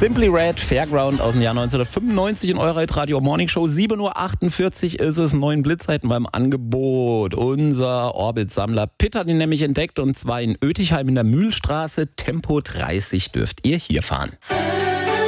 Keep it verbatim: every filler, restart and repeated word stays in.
Simply Red, Fairground aus dem Jahr neunzehnhundertfünfundneunzig in eurer Radio Morning Show. sieben Uhr achtundvierzig ist es, neuen Blitzzeiten beim Angebot. Unser Orbit-Sammler Pitt hat ihn nämlich entdeckt und zwar in Oetigheim in der Mühlstraße. Tempo dreißig dürft ihr hier fahren.